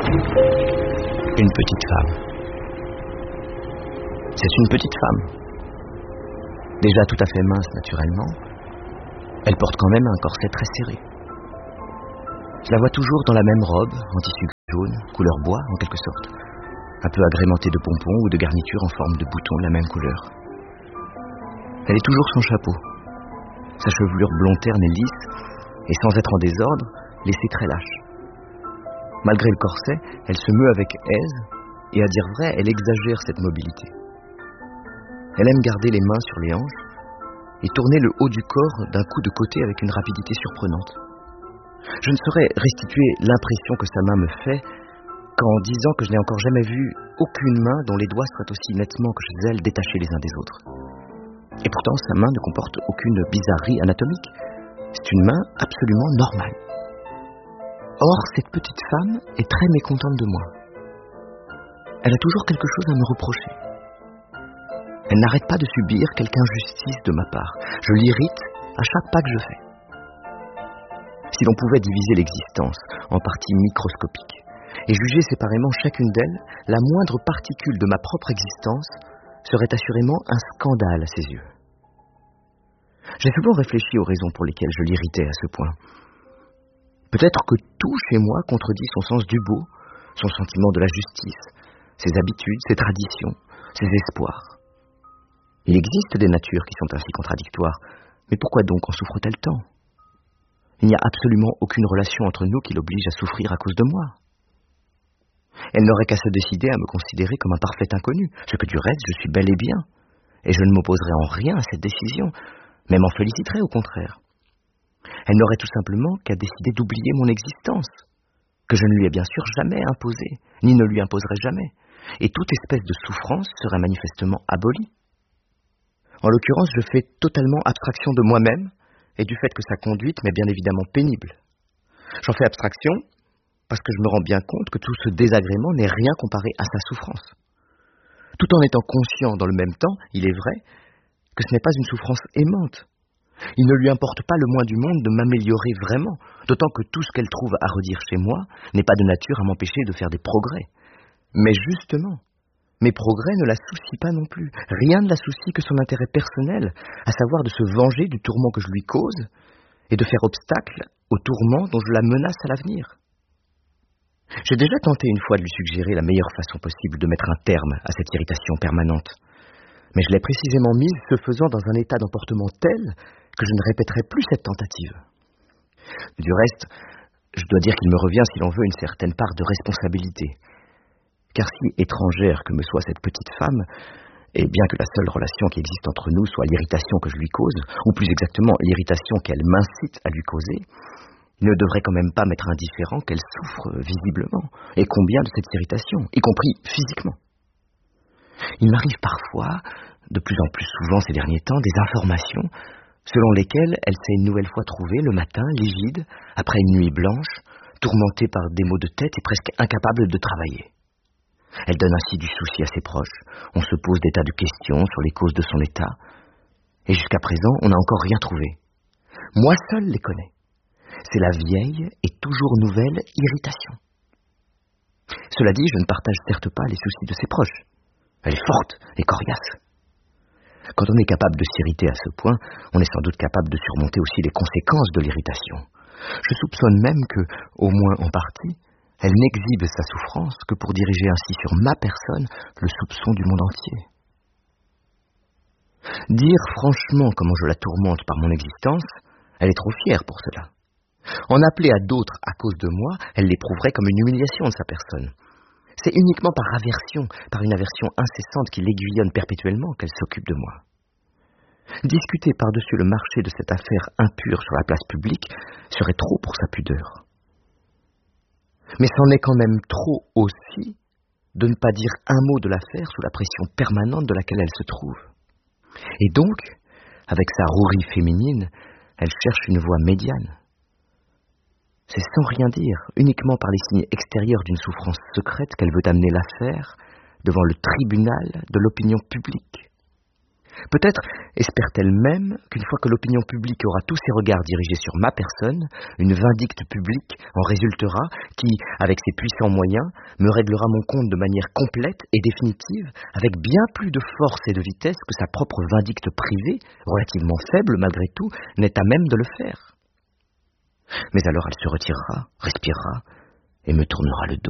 Une petite femme. C'est une petite femme. Déjà tout à fait mince naturellement, elle porte quand même un corset très serré. Je la vois toujours dans la même robe, en tissu jaune, couleur bois en quelque sorte, un peu agrémentée de pompons ou de garnitures en forme de boutons de la même couleur. Elle est toujours son chapeau, sa chevelure blond terne et lisse, et sans être en désordre, laissée très lâche. Malgré le corset, elle se meut avec aise, et à dire vrai, elle exagère cette mobilité. Elle aime garder les mains sur les hanches et tourner le haut du corps d'un coup de côté avec une rapidité surprenante. Je ne saurais restituer l'impression que sa main me fait qu'en disant que je n'ai encore jamais vu aucune main dont les doigts seraient aussi nettement que chez elle détachés les uns des autres. Et pourtant, sa main ne comporte aucune bizarrerie anatomique. C'est une main absolument normale. Or, cette petite femme est très mécontente de moi. Elle a toujours quelque chose à me reprocher. Elle n'arrête pas de subir quelque injustice de ma part. Je l'irrite à chaque pas que je fais. Si l'on pouvait diviser l'existence en parties microscopiques et juger séparément chacune d'elles, la moindre particule de ma propre existence serait assurément un scandale à ses yeux. J'ai souvent réfléchi aux raisons pour lesquelles je l'irritais à ce point. Peut-être que tout chez moi contredit son sens du beau, son sentiment de la justice, ses habitudes, ses traditions, ses espoirs. Il existe des natures qui sont ainsi contradictoires, mais pourquoi donc en souffre-t-elle tant ? Il n'y a absolument aucune relation entre nous qui l'oblige à souffrir à cause de moi. Elle n'aurait qu'à se décider à me considérer comme un parfait inconnu, ce que du reste je suis bel et bien, et je ne m'opposerai en rien à cette décision, mais m'en féliciterai au contraire. Elle n'aurait tout simplement qu'à décider d'oublier mon existence, que je ne lui ai bien sûr jamais imposée, ni ne lui imposerai jamais, et toute espèce de souffrance serait manifestement abolie. En l'occurrence, je fais totalement abstraction de moi-même et du fait que sa conduite m'est bien évidemment pénible. J'en fais abstraction parce que je me rends bien compte que tout ce désagrément n'est rien comparé à sa souffrance. Tout en étant conscient dans le même temps, il est vrai, que ce n'est pas une souffrance aimante. Il ne lui importe pas le moins du monde de m'améliorer vraiment, d'autant que tout ce qu'elle trouve à redire chez moi n'est pas de nature à m'empêcher de faire des progrès. Mais justement, mes progrès ne la soucient pas non plus. Rien ne la soucie que son intérêt personnel, à savoir de se venger du tourment que je lui cause et de faire obstacle au tourment dont je la menace à l'avenir. J'ai déjà tenté une fois de lui suggérer la meilleure façon possible de mettre un terme à cette irritation permanente. Mais je l'ai précisément mise, ce faisant, dans un état d'emportement tel que je ne répéterai plus cette tentative. Du reste, je dois dire qu'il me revient, si l'on veut, une certaine part de responsabilité. Car si étrangère que me soit cette petite femme, et bien que la seule relation qui existe entre nous soit l'irritation que je lui cause, ou plus exactement l'irritation qu'elle m'incite à lui causer, il ne devrait quand même pas m'être indifférent qu'elle souffre visiblement, et combien de cette irritation, y compris physiquement. Il m'arrive parfois, de plus en plus souvent ces derniers temps, des informations selon lesquelles elle s'est une nouvelle fois trouvée le matin, livide, après une nuit blanche, tourmentée par des maux de tête et presque incapable de travailler. Elle donne ainsi du souci à ses proches, on se pose des tas de questions sur les causes de son état, et jusqu'à présent on n'a encore rien trouvé. Moi seul les connais. C'est la vieille et toujours nouvelle irritation. Cela dit, je ne partage certes pas les soucis de ses proches. Elle est forte et coriace. Quand on est capable de s'irriter à ce point, on est sans doute capable de surmonter aussi les conséquences de l'irritation. Je soupçonne même que, au moins en partie, elle n'exhibe sa souffrance que pour diriger ainsi sur ma personne le soupçon du monde entier. Dire franchement comment je la tourmente par mon existence, elle est trop fière pour cela. En appeler à d'autres à cause de moi, elle l'éprouverait comme une humiliation de sa personne. C'est uniquement par aversion, par une aversion incessante qui l'aiguillonne perpétuellement qu'elle s'occupe de moi. Discuter par-dessus le marché de cette affaire impure sur la place publique serait trop pour sa pudeur. Mais c'en est quand même trop aussi de ne pas dire un mot de l'affaire sous la pression permanente de laquelle elle se trouve. Et donc, avec sa rouerie féminine, elle cherche une voie médiane. C'est sans rien dire, uniquement par les signes extérieurs d'une souffrance secrète qu'elle veut amener l'affaire devant le tribunal de l'opinion publique. Peut-être espère-t-elle même qu'une fois que l'opinion publique aura tous ses regards dirigés sur ma personne, une vindicte publique en résultera qui, avec ses puissants moyens, me réglera mon compte de manière complète et définitive, avec bien plus de force et de vitesse que sa propre vindicte privée, relativement faible malgré tout, n'est à même de le faire. Mais alors elle se retirera, respirera, et me tournera le dos.